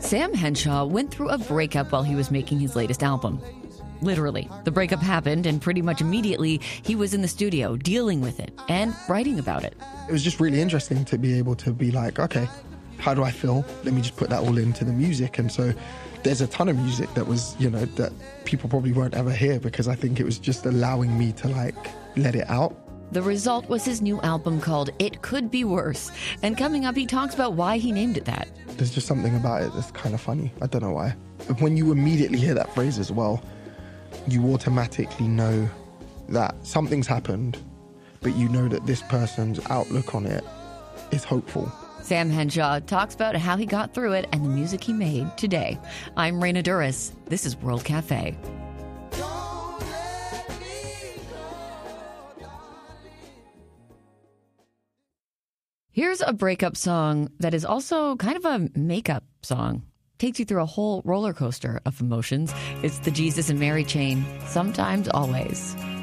Sam Henshaw went through a breakup while he was making his latest album. Literally, the breakup happened, and pretty much immediately, he was in the studio dealing with it and writing about it. It was just really interesting to be able to be like, okay, how do I feel? Let me just put that all into the music. And so there's a ton of music that was, that people probably won't ever hear, because I think it was just allowing me to let it out. The result was his new album called It Could Be Worse. And coming up, he talks about why he named it that. There's just something about it that's kind of funny. I don't know why. But when you immediately hear that phrase as well, you automatically know that something's happened, but you know that this person's outlook on it is hopeful. Sam Henshaw talks about how he got through it and the music he made today. I'm Raina Duras. This is World Cafe. Here's a breakup song that is also kind of a makeup song. Takes you through a whole roller coaster of emotions. It's the Jesus and Mary chain, Sometimes Always.